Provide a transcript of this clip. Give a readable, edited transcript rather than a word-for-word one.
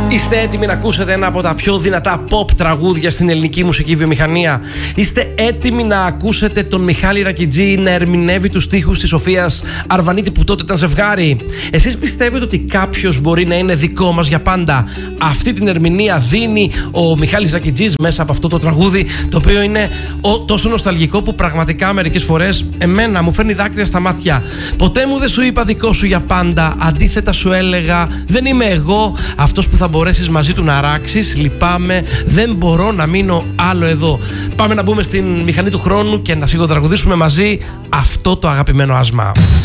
Είστε έτοιμοι να ακούσετε ένα από τα πιο δυνατά pop τραγούδια στην ελληνική μουσική βιομηχανία? Είστε έτοιμοι να ακούσετε τον Μιχάλη Ρακιτζή να ερμηνεύει τους στίχους της Σοφίας Αρβανίτη που τότε ήταν ζευγάρι? Εσείς πιστεύετε ότι κάποιος μπορεί να είναι δικό μας για πάντα? Αυτή την ερμηνεία δίνει ο Μιχάλης Ρακιτζής μέσα από αυτό το τραγούδι, το οποίο είναι τόσο νοσταλγικό που πραγματικά μερικές φορές εμένα μου φέρνει δάκρυα στα μάτια. Ποτέ μου δεν σου είπα δικό σου για πάντα, αντίθετα σου έλεγα δεν είμαι εγώ αυτός που θα μπορέσεις μαζί του να ράξεις. Λυπάμαι, δεν μπορώ να μείνω άλλο εδώ. Πάμε να μπούμε στην μηχανή του χρόνου και να σιγοτραγουδήσουμε μαζί αυτό το αγαπημένο άσμα.